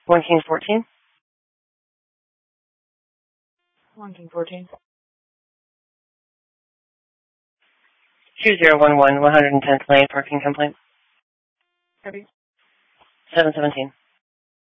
1 King 14. 1 King 14. 2011 110th Lane parking complaint. Copy. 717.